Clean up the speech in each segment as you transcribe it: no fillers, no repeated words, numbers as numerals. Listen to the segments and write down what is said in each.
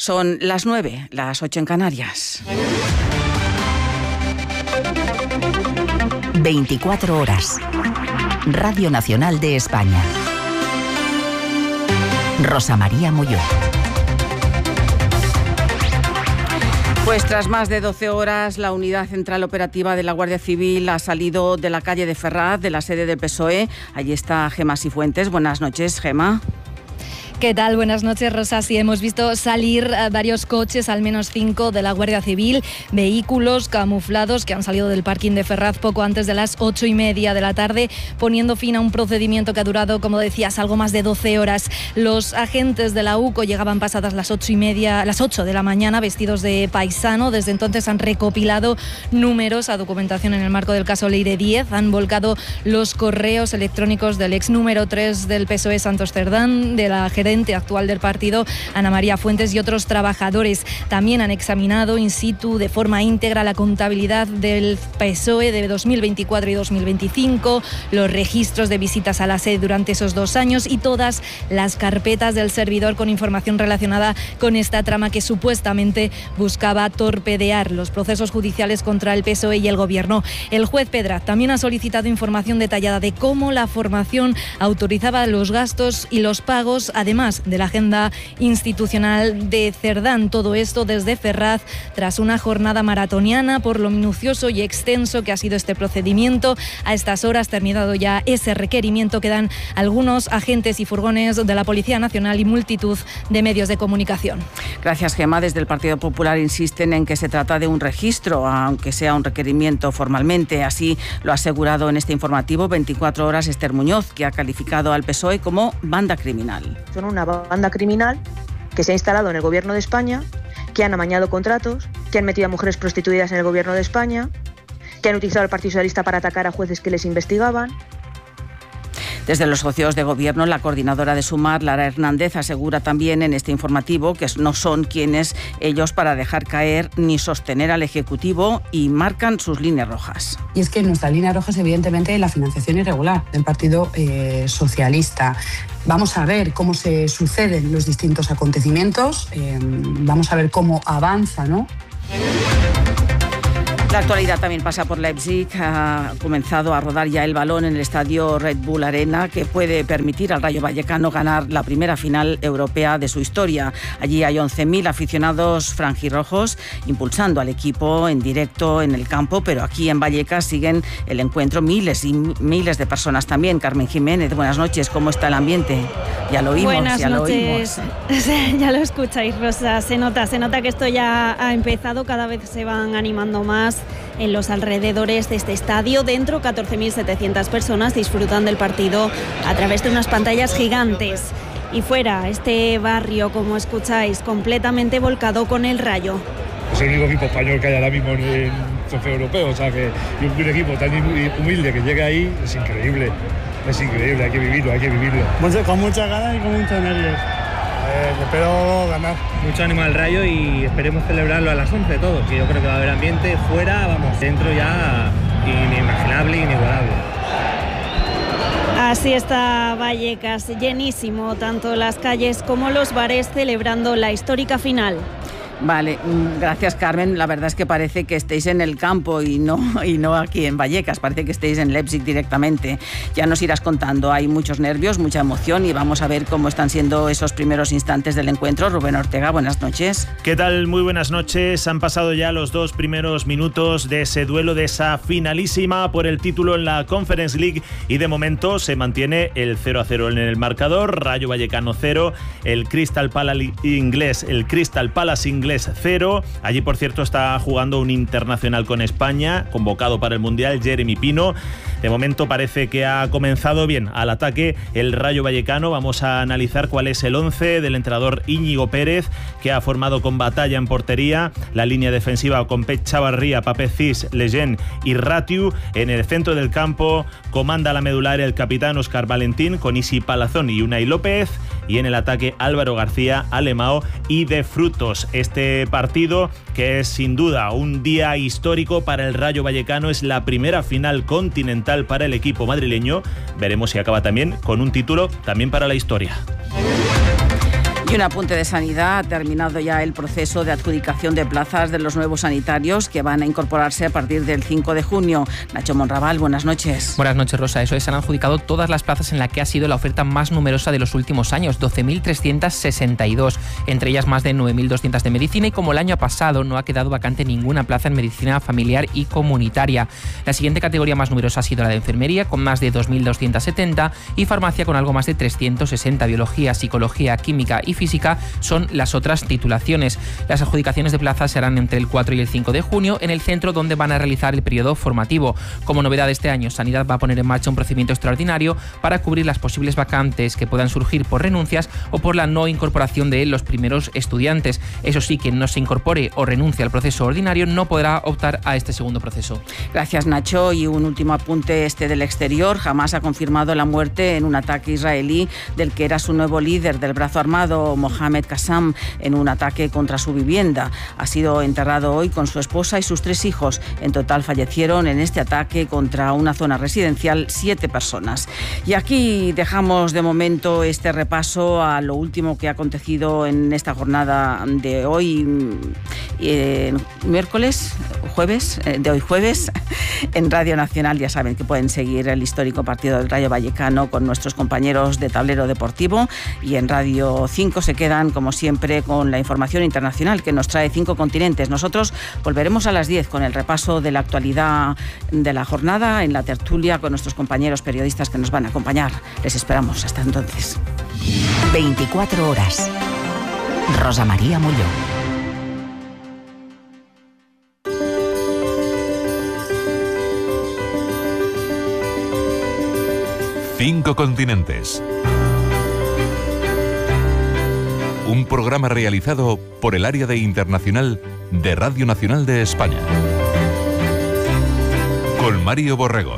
Son las 9, las 8 en Canarias. 24 horas. Radio Nacional de España. Rosa María Molló. Pues tras más de 12 horas, la Unidad Central Operativa de la Guardia Civil ha salido de la calle de Ferraz, de la sede del PSOE. Allí está Gemma Sifuentes. Buenas noches, Gemma. ¿Qué tal? Buenas noches, Rosa. Sí, hemos visto salir varios coches, al menos 5, de la Guardia Civil, vehículos camuflados que han salido del parking de Ferraz poco antes de las 8:30 de la tarde, poniendo fin a un procedimiento que ha durado, como decías, algo más de 12 horas. Los agentes de la UCO llegaban pasadas las 8:30, las 8 de la mañana, vestidos de paisano. Desde entonces han recopilado numerosa documentación en el marco del caso Leire 10. Han volcado los correos electrónicos del ex número 3 del PSOE, Santos Cerdán, de la gerente actual del partido, Ana María Fuentes, y otros trabajadores. También han examinado in situ de forma íntegra la contabilidad del PSOE de 2024 y 2025, los registros de visitas a la sede durante esos 2 años y todas las carpetas del servidor con información relacionada con esta trama que supuestamente buscaba torpedear los procesos judiciales contra el PSOE y el Gobierno. El juez Pedraz también ha solicitado información detallada de cómo la formación autorizaba los gastos y los pagos, además de la agenda institucional de Cerdán. Todo esto desde Ferraz, tras una jornada maratoniana por lo minucioso y extenso que ha sido este procedimiento. A estas horas, terminado ya ese requerimiento, quedan algunos agentes y furgones de la Policía Nacional y multitud de medios de comunicación. Gracias, Gemma. Desde el Partido Popular insisten en que se trata de un registro, aunque sea un requerimiento formalmente. Así lo ha asegurado en este informativo 24 horas Esther Muñoz, que ha calificado al PSOE como banda criminal. Son una banda criminal que se ha instalado en el Gobierno de España, que han amañado contratos, que han metido a mujeres prostituidas en el Gobierno de España, que han utilizado al Partido Socialista para atacar a jueces que les investigaban. Desde los socios de Gobierno, la coordinadora de Sumar, Lara Hernández, asegura también en este informativo que no son quienes ellos para dejar caer ni sostener al Ejecutivo, y marcan sus líneas rojas. Y es que nuestra línea roja es evidentemente la financiación irregular del Partido Socialista. Vamos a ver cómo se suceden los distintos acontecimientos, vamos a ver cómo avanza, ¿no? La actualidad también pasa por Leipzig. Ha comenzado a rodar ya el balón en el estadio Red Bull Arena, que puede permitir al Rayo Vallecano ganar la primera final europea de su historia. Allí hay 11.000 aficionados franjirrojos impulsando al equipo en directo en el campo, pero aquí en Vallecas siguen el encuentro miles y miles de personas también. Carmen Jiménez, buenas noches. ¿Cómo está el ambiente? Ya lo oímos. Buenas ya noches. Lo oímos. Ya lo escucháis, Rosa. Se nota que esto ya ha empezado. Cada vez se van animando más en los alrededores de este estadio. Dentro, 14.700 personas disfrutan del partido a través de unas pantallas gigantes. Y fuera, este barrio, como escucháis, completamente volcado con el Rayo. Es el único equipo español que hay ahora mismo en el trofeo europeo, o sea que un equipo tan humilde que llega ahí es increíble, hay que vivirlo. Con muchas ganas y con muchos nervios. Espero ganar. Mucho ánimo al Rayo y esperemos celebrarlo a las 11 todos, que yo creo que va a haber ambiente. Fuera, vamos, dentro ya inimaginable, inigualable. Así está Vallecas, llenísimo, tanto las calles como los bares, celebrando la histórica final. Vale, gracias, Carmen. La verdad es que parece que estéis en el campo y no aquí en Vallecas. Parece que estéis en Leipzig directamente. Ya nos irás contando. Hay muchos nervios, mucha emoción y vamos a ver cómo están siendo esos primeros instantes del encuentro. Rubén Ortega, buenas noches. ¿Qué tal? Muy buenas noches. Han pasado ya los 2 primeros minutos de ese duelo, de esa finalísima por el título en la Conference League, y de momento se mantiene el 0-0 en el marcador. Rayo Vallecano 0, el Crystal Palace inglés 0. Allí, por cierto, está jugando un internacional con España, convocado para el Mundial, Jeremy Pino. De momento parece que ha comenzado bien al ataque el Rayo Vallecano. Vamos a analizar cuál es el 11 del entrenador Íñigo Pérez, que ha formado con Batalla en portería, la línea defensiva con Pep Chavarría, Pape Cis, Lejeune y Ratiu. En el centro del campo comanda la medular el capitán Óscar Valentín, con Isi Palazón y Unai López, y en el ataque Álvaro García, Alemao y De Frutos. Este partido, que es sin duda un día histórico para el Rayo Vallecano, es la primera final continental para el equipo madrileño. Veremos si acaba también con un título también para la historia. Y un apunte de sanidad. Ha terminado ya el proceso de adjudicación de plazas de los nuevos sanitarios que van a incorporarse a partir del 5 de junio. Nacho Monraval, buenas noches. Buenas noches, Rosa. Eso es, han adjudicado todas las plazas en la que ha sido la oferta más numerosa de los últimos años, 12.362, entre ellas más de 9.200 de medicina, y como el año pasado no ha quedado vacante ninguna plaza en medicina familiar y comunitaria. La siguiente categoría más numerosa ha sido la de enfermería, con más de 2.270, y farmacia con algo más de 360. Biología, psicología, química y física son las otras titulaciones. Las adjudicaciones de plazas se harán entre el 4 y el 5 de junio en el centro donde van a realizar el periodo formativo. Como novedad de este año, Sanidad va a poner en marcha un procedimiento extraordinario para cubrir las posibles vacantes que puedan surgir por renuncias o por la no incorporación de los primeros estudiantes. Eso sí, quien no se incorpore o renuncie al proceso ordinario no podrá optar a este segundo proceso. Gracias, Nacho. Y un último apunte del exterior. Hamás ha confirmado la muerte en un ataque israelí del que era su nuevo líder del brazo armado, Mohamed Qassam, en un ataque contra su vivienda. Ha sido enterrado hoy con su esposa y sus 3 hijos. En total fallecieron en este ataque contra una zona residencial 7 personas. Y aquí dejamos de momento este repaso a lo último que ha acontecido en esta jornada de hoy, jueves, en Radio Nacional. Ya saben que pueden seguir el histórico partido del Rayo Vallecano con nuestros compañeros de Tablero Deportivo, y en Radio 5 se quedan, como siempre, con la información internacional que nos trae 5 continentes. Nosotros volveremos a las 10 con el repaso de la actualidad de la jornada en la tertulia con nuestros compañeros periodistas que nos van a acompañar. Les esperamos. Hasta entonces. 24 horas. Rosa María Molló. Cinco continentes. Un programa realizado por el área de internacional de Radio Nacional de España. Con Mario Borrego.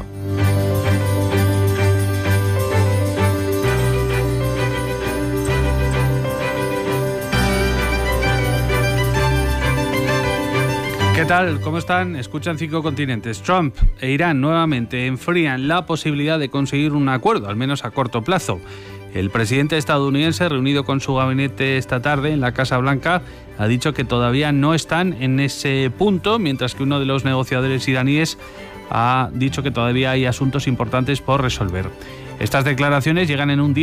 ¿Qué tal? ¿Cómo están? Escuchan 5 continentes. Trump e Irán nuevamente enfrían la posibilidad de conseguir un acuerdo, al menos a corto plazo. El presidente estadounidense, reunido con su gabinete esta tarde en la Casa Blanca, ha dicho que todavía no están en ese punto, mientras que uno de los negociadores iraníes ha dicho que todavía hay asuntos importantes por resolver. Estas declaraciones llegan en un día